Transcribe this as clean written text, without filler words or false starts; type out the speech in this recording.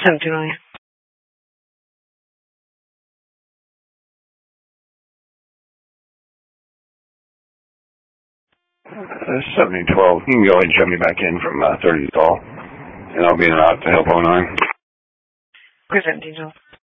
17 million. Uh, 7012. You can go ahead and shut me back in from 30 call, and I'll be in route to help 09. Okay, 1712.